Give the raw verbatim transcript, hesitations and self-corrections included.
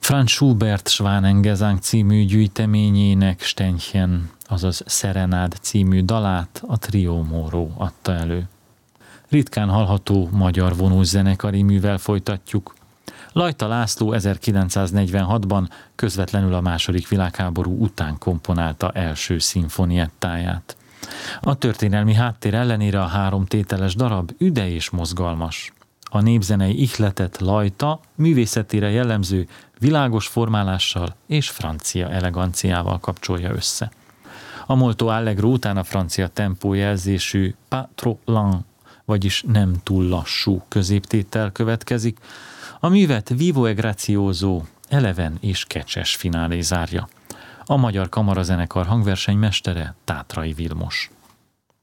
Franz Schubert Schwanengesang című gyűjteményének Ständchen, azaz Szerenád című dalát a Trio Moro adta elő. Ritkán hallható magyar vonószenekari művel folytatjuk. Lajta László ezerkilencszáznegyvenhatban közvetlenül a második világháború után komponálta első szimfoniettáját. A történelmi háttér ellenére a három tételes darab üde és mozgalmas. A népzenei ihletet Lajta művészetére jellemző világos formálással és francia eleganciával kapcsolja össze. A molto allegro után a francia tempójelzésű pas trop lent, vagyis nem túl lassú középtétel következik. A művet vivo e grazioso, eleven és kecses finálé zárja. A Magyar Kamarazenekar hangversenymestere Tátrai Vilmos.